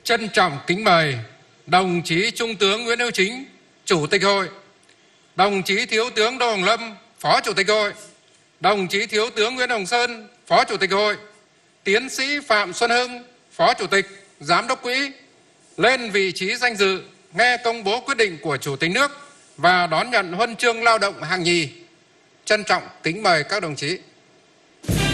Trân trọng kính mời đồng chí Trung tướng Nguyễn Hữu Chính, Chủ tịch Hội, đồng chí Thiếu tướng Đỗ Hồng Lâm, Phó Chủ tịch Hội, đồng chí Thiếu tướng Nguyễn Hồng Sơn, Phó Chủ tịch Hội, tiến sĩ Phạm Xuân Hưng, Phó Chủ tịch, Giám đốc Quỹ, lên vị trí danh dự, nghe công bố quyết định của Chủ tịch nước và đón nhận huân chương lao động hạng nhì. Trân trọng kính mời các đồng chí.